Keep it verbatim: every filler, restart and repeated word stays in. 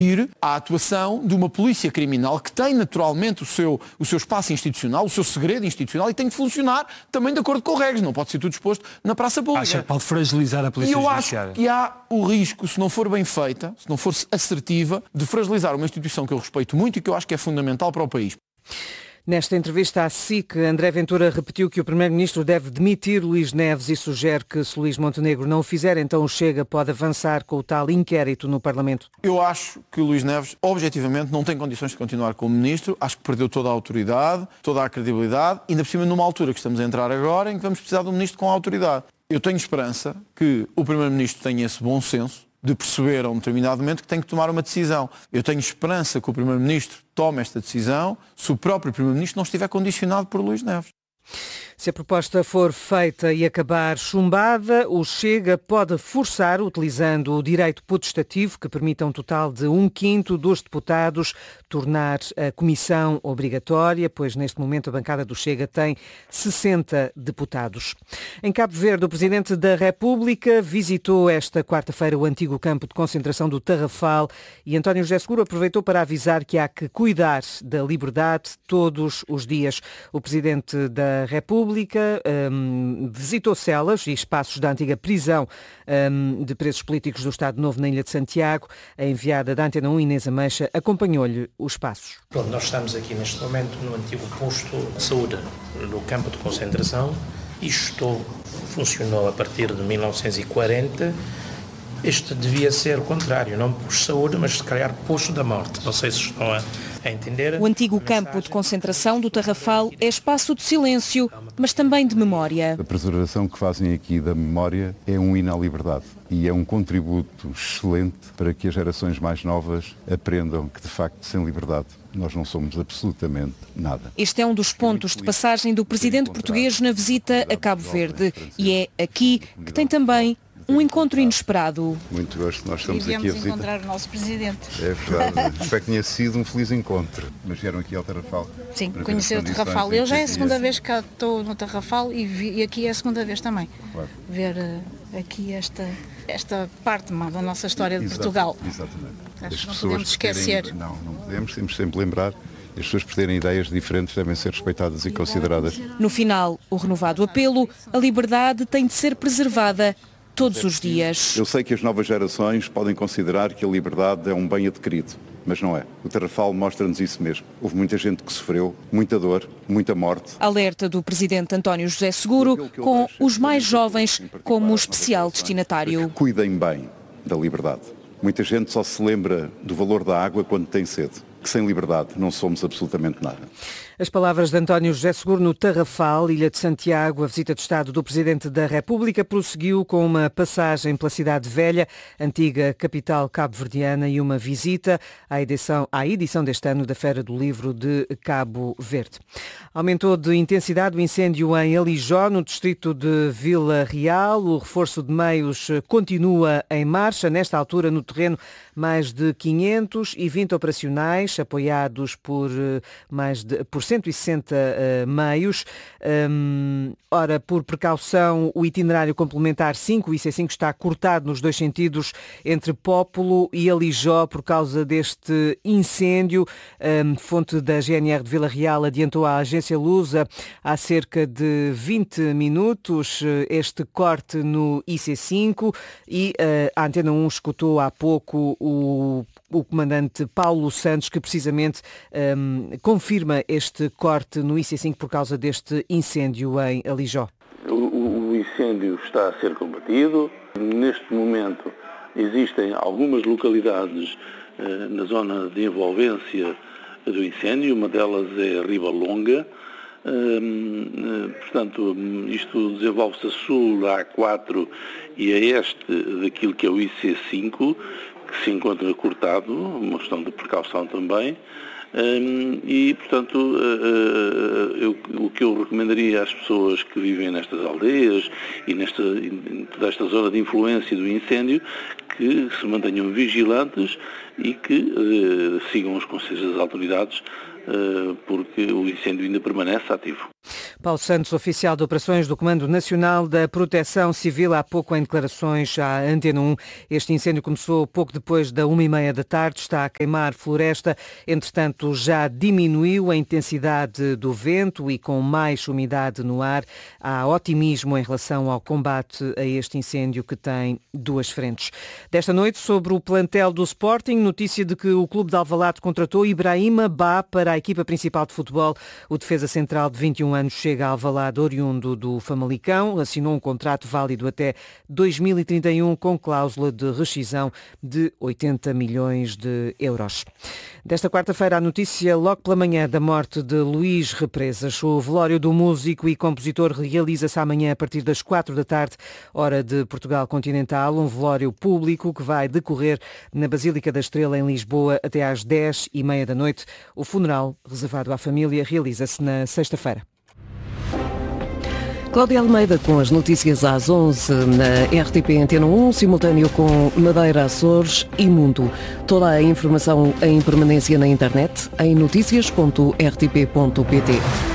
à atuação de uma polícia criminal que tem naturalmente o seu, o seu espaço institucional, o seu segredo institucional e tem de funcionar também de acordo com regras, não pode ser tudo exposto na praça pública. Acha que pode fragilizar a polícia judiciária? E eu acho que há o risco, se não for bem feita, se não for assertiva, de fragilizar uma instituição que eu respeito muito e que eu acho que é fundamental para o país. Nesta entrevista à S I C, André Ventura repetiu que o Primeiro-Ministro deve demitir Luís Neves e sugere que, se Luís Montenegro não o fizer, então o Chega pode avançar com o tal inquérito no Parlamento. Eu acho que o Luís Neves, objetivamente, não tem condições de continuar como Ministro. Acho que perdeu toda a autoridade, toda a credibilidade, ainda por cima numa altura que estamos a entrar agora, em que vamos precisar de um Ministro com autoridade. Eu tenho esperança que o Primeiro-Ministro tenha esse bom senso de perceber a um determinado momento que tem que tomar uma decisão. Eu tenho esperança que o Primeiro-Ministro tome esta decisão se o próprio Primeiro-Ministro não estiver condicionado por Luís Neves. Se a proposta for feita e acabar chumbada, o Chega pode forçar, utilizando o direito potestativo, que permite um total de um quinto dos deputados, tornar a comissão obrigatória, pois neste momento a bancada do Chega tem sessenta deputados. Em Cabo Verde, o Presidente da República visitou esta quarta-feira o antigo campo de concentração do Tarrafal e António José Seguro aproveitou para avisar que há que cuidar da liberdade todos os dias. O Presidente da República Um, visitou celas e espaços da antiga prisão um, de presos políticos do Estado Novo na Ilha de Santiago. A enviada da Antena um, Inês Ameixa, acompanhou-lhe os passos. Pronto, nós estamos aqui neste momento no antigo posto de saúde do campo de concentração. Isto funcionou a partir de mil novecentos e quarenta. Este devia ser o contrário, não posto de saúde, mas se calhar posto da morte. Não sei se estão a, a entender. O antigo campo de concentração do Tarrafal é espaço de silêncio, mas também de memória. A preservação que fazem aqui da memória é um hino à liberdade e é um contributo excelente para que as gerações mais novas aprendam que, de facto, sem liberdade nós não somos absolutamente nada. Este é um dos pontos de passagem do presidente português na visita a Cabo Verde e é aqui que tem também um encontro inesperado. Muito gosto, nós estamos aqui a Viemos visitar. encontrar o nosso presidente. É verdade, espero que tenha sido um feliz encontro. Mas vieram aqui ao Tarrafal. Sim, conhecer o Tarrafal. Eu já é a segunda vez que estou no Tarrafal e, vi, e aqui é a segunda vez também. Claro. Ver uh, aqui esta, esta parte má da nossa história de Exato, Portugal. Exatamente. Acho As que não pessoas podemos esquecer. Terem, não, não podemos, temos sempre lembrar. As pessoas por terem ideias diferentes devem ser respeitadas e consideradas. No final, o renovado apelo, a liberdade tem de ser preservada todos os dias. Eu sei que as novas gerações podem considerar que a liberdade é um bem adquirido, mas não é. O Tarrafal mostra-nos isso mesmo. Houve muita gente que sofreu, muita dor, muita morte. Alerta do presidente António José Seguro, com os mais jovens como especial destinatário. Que cuidem bem da liberdade. Muita gente só se lembra do valor da água quando tem sede. Que sem liberdade não somos absolutamente nada. As palavras de António José Seguro no Tarrafal, Ilha de Santiago. A visita de Estado do Presidente da República prosseguiu com uma passagem pela Cidade Velha, antiga capital cabo-verdiana, e uma visita à edição, à edição deste ano da Feira do Livro de Cabo Verde. Aumentou de intensidade o incêndio em Alijó, no distrito de Vila Real. O reforço de meios continua em marcha. Nesta altura, no terreno, mais de quinhentos e vinte operacionais, apoiados por mais de por cento e sessenta uh, meios. Um, ora, por precaução, o itinerário complementar cinco, o I C cinco, está cortado nos dois sentidos entre Pópulo e Alijó por causa deste incêndio. Um, fonte da G N R de Vila Real adiantou à agência Lusa há cerca de vinte minutos este corte no I C cinco e uh, a Antena um escutou há pouco o o comandante Paulo Santos, que precisamente um, confirma este corte no I C cinco por causa deste incêndio em Alijó. O, o incêndio está a ser combatido. Neste momento existem algumas localidades uh, na zona de envolvência do incêndio, uma delas é Ribalonga. Uh, uh, portanto, isto desenvolve-se a sul, a A quatro e a este daquilo que é o I C cinco, que se encontra cortado, uma questão de precaução também, um, e, portanto, uh, uh, eu, o que eu recomendaria às pessoas que vivem nestas aldeias e nesta, nesta zona de influência do incêndio, que se mantenham vigilantes e que eh, sigam os conselhos das autoridades, eh, porque o incêndio ainda permanece ativo. Paulo Santos, oficial de operações do Comando Nacional da Proteção Civil, há pouco em declarações à Antena um. Este incêndio começou pouco depois da uma e meia da tarde, está a queimar floresta. Entretanto, já diminuiu a intensidade do vento e com mais umidade no ar, há otimismo em relação ao combate a este incêndio que tem duas frentes. Desta noite, sobre o plantel do Sporting, notícia de que o Clube de Alvalade contratou Ibrahima Ba para a equipa principal de futebol. O defesa central de vinte e um anos chega a Alvalade oriundo do Famalicão, assinou um contrato válido até dois mil e trinta e um com cláusula de rescisão de oitenta milhões de euros. Desta quarta-feira a notícia logo pela manhã da morte de Luís Represas. O velório do músico e compositor realiza-se amanhã a partir das quatro da tarde, hora de Portugal continental, um velório público que vai decorrer na Basílica da Estrela em Lisboa até às dez e meia da noite. O funeral, reservado à família, realiza-se na sexta-feira. Cláudia Almeida com as notícias às onze na R T P Antena um, simultâneo com Madeira, Açores e Mundo. Toda a informação em permanência na internet em noticias ponto r t p ponto p t.